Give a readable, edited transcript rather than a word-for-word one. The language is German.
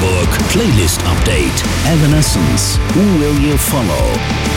Hamburg. Playlist Update. Evanescence. Who Will You Follow?